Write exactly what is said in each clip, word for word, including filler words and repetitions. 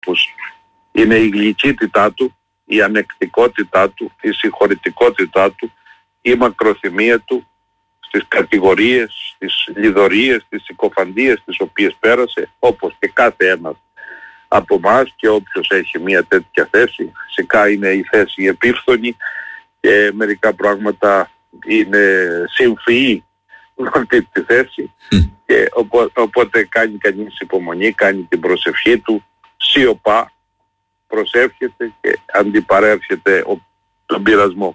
αδερφούς είναι η γλυκύτητά του, η ανεκτικότητά του, η συγχωρητικότητά του, η μακροθυμία του στις κατηγορίες, στις λιδωρίες, στις συκοφαντίες τις οποίες πέρασε, όπως και κάθε ένας από εμάς, και όποιος έχει μια τέτοια θέση. Φυσικά είναι η θέση επίφθονη και μερικά πράγματα είναι συμφυή με αυτή τη θέση, mm. και οπό, οπότε κάνει κανείς υπομονή, κάνει την προσευχή του, σιωπά, προσεύχεται και αντιπαρέρχεται ο, τον πειρασμό.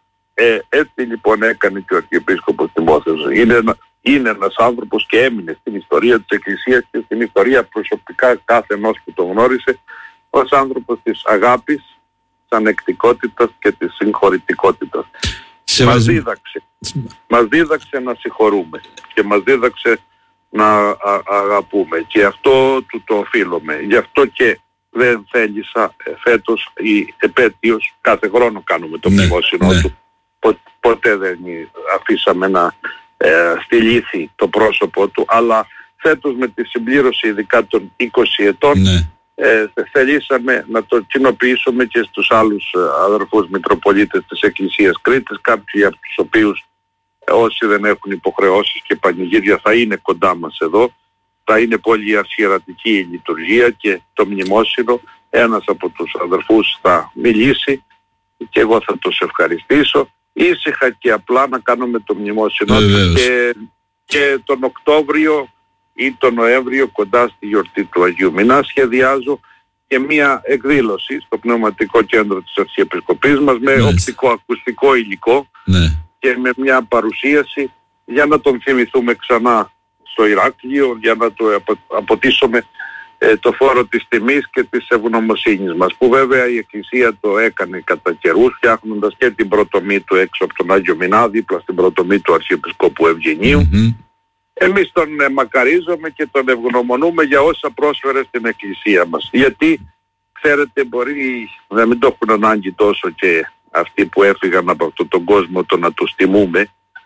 Ε, έτσι λοιπόν έκανε και ο Αρχιεπίσκοπος Τιμόθεος. Είναι, ένα, είναι ένας άνθρωπος και έμεινε στην ιστορία της Εκκλησίας και στην ιστορία προσωπικά κάθε ενός που τον γνώρισε ως άνθρωπος της αγάπης, της ανεκτικότητας και της συγχωρητικότητας. Μας δίδαξε, μας δίδαξε να συγχωρούμε και μας δίδαξε να α, αγαπούμε, και αυτό του το οφείλουμε. Γι' αυτό και δεν θέλησα ε, φέτος η επέτειος, κάθε χρόνο κάνουμε το ναι, μνημόσυνο ναι. του, Πο, ποτέ δεν αφήσαμε να ε, στυλίθει το πρόσωπο του, αλλά φέτος με τη συμπλήρωση ειδικά των είκοσι ετών, ναι. ε, θελήσαμε να το κοινοποιήσουμε και στους άλλους ε, αδερφούς Μητροπολίτες της Εκκλησίας Κρήτης, κάποιοι από τους οποίους ε, όσοι δεν έχουν υποχρεώσεις και πανηγύρια θα είναι κοντά μας εδώ. Θα είναι πολύ αρχιερατική η λειτουργία και το μνημόσυνο. Ένας από τους αδερφούς θα μιλήσει και εγώ θα τους ευχαριστήσω. Ήσυχα και απλά να κάνουμε το μνημόσυνο και, και τον Οκτώβριο ή τον Νοέμβριο, κοντά στη γιορτή του Αγίου Μηνά, σχεδιάζω και μία εκδήλωση στο Πνευματικό Κέντρο της Αρχιεπισκοπής μας με ναι. οπτικό-ακουστικό υλικό ναι. και με μια παρουσίαση για να τον θυμηθούμε ξανά στο Ηράκλειο, για να το απο, αποτίσουμε ε, το φόρο της τιμής και της ευγνωμοσύνης μας, που βέβαια η Εκκλησία το έκανε κατά καιρούς, φτιάχνοντας και την πρωτομή του έξω από τον Άγιο Μηνά, δίπλα στην πρωτομή του Αρχιεπισκόπου Ευγενίου. Mm-hmm. Εμείς τον ε, μακαρίζουμε και τον ευγνωμονούμε για όσα πρόσφερε στην Εκκλησία μας. Γιατί, ξέρετε, μπορεί να μην το έχουν ανάγκη τόσο και αυτοί που έφυγαν από αυτόν τον κόσμο το να τους τιμούμε,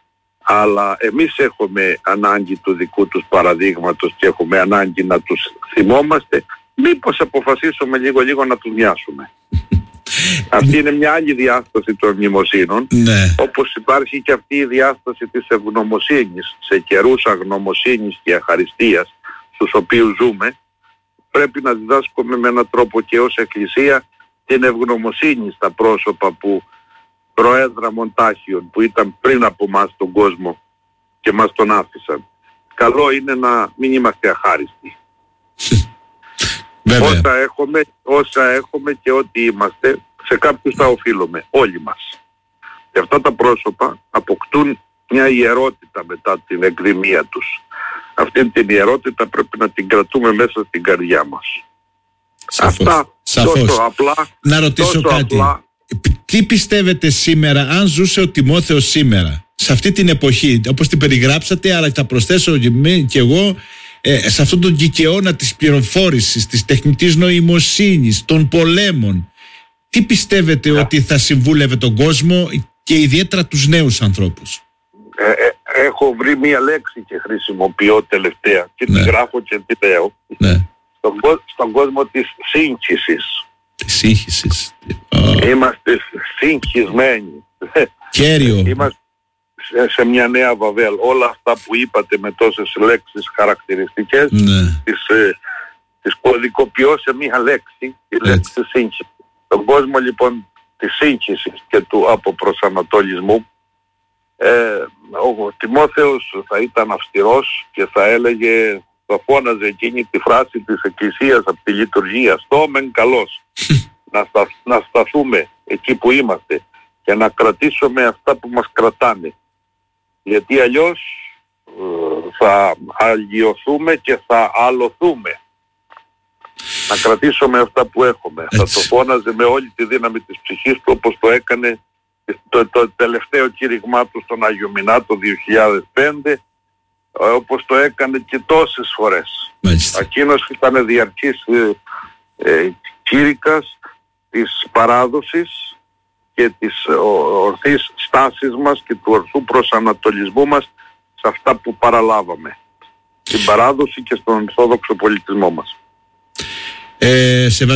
αλλά εμείς έχουμε ανάγκη του δικού τους παραδείγματος και έχουμε ανάγκη να τους θυμόμαστε. Μήπως αποφασίσουμε λίγο λίγο να τους μοιάσουμε. Αυτή είναι μια άλλη διάσταση των μνημοσύνων, ναι. όπως υπάρχει και αυτή η διάσταση της ευγνωμοσύνης. Σε καιρούς αγνωμοσύνης και αχαριστίας στους οποίους ζούμε, πρέπει να διδάσκουμε με έναν τρόπο και ως Εκκλησία την ευγνωμοσύνη στα πρόσωπα που προέδρα Μοντάχιον, που ήταν πριν από μας τον κόσμο και μας τον άφησαν. Καλό είναι να μην είμαστε αχάριστοι. όσα, έχουμε, όσα έχουμε και ό,τι είμαστε, σε κάποιους τα οφείλουμε, όλοι μας. Και αυτά τα πρόσωπα αποκτούν μια ιερότητα μετά την εκδημία τους. Αυτή την ιερότητα πρέπει να την κρατούμε μέσα στην καρδιά μας. Σαφώς. Αυτά Σαφώς. τόσο απλά. Να ρωτήσω τόσο κάτι. Απλά, τι πιστεύετε σήμερα, αν ζούσε ο Τιμόθεος σήμερα, σε αυτή την εποχή, όπως την περιγράψατε, αλλά θα προσθέσω και εγώ, ε, σε αυτόν τον κικαιώνα της πληροφόρησης, της τεχνητής νοημοσύνης, των πολέμων, τι πιστεύετε yeah. ότι θα συμβούλευε τον κόσμο και ιδιαίτερα τους νέους ανθρώπους? Ε, ε, έχω βρει μία λέξη και χρησιμοποιώ τελευταία και ναι. τη γράφω και τη λέω. Ναι. Στον, στον κόσμο της σύγχυσης. Της σύγχυσης. Είμαστε συγχυσμένοι. Κέριο. Είμαστε σε, σε μια νέα Βαβέλ. Όλα αυτά που είπατε με τόσες λέξεις χαρακτηριστικές, ναι. τις, ε, τις κωδικοποιώ σε μια λέξη, τη λέξη της σύγχυσης. Στον κόσμο λοιπόν της σύγχυσης και του αποπροσανατολισμού, ε, ο Τιμόθεος θα ήταν αυστηρός και θα έλεγε, θα φώναζε εκείνη τη φράση της Εκκλησίας από τη λειτουργία, στο μεν καλός. να, στα, να σταθούμε εκεί που είμαστε και να κρατήσουμε αυτά που μας κρατάνε. Γιατί αλλιώς ε, θα αλλοιωθούμε και θα αλωθούμε. Να κρατήσουμε αυτά που έχουμε. Έτσι. Θα το φώναζε με όλη τη δύναμη της ψυχής του, όπως το έκανε το, το τελευταίο κήρυγμά του στον Άγιο Μηνά το δύο χιλιάδες πέντε, όπως το έκανε και τόσες φορές. Εκείνος ήταν διαρκής ε, ε, κήρυκας της παράδοσης και της ορθής στάσης μας και του ορθού προσανατολισμού μας σε αυτά που παραλάβαμε. Στην παράδοση και στον ορθόδοξο πολιτισμό μας. Ε, σε